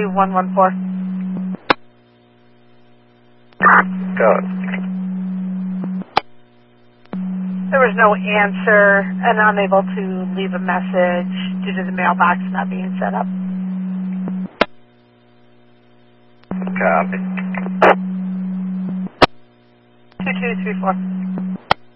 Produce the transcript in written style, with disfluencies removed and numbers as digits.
22114. Got it. There was no answer and unable to leave a message due to the mailbox not being set up. Copy. 2234.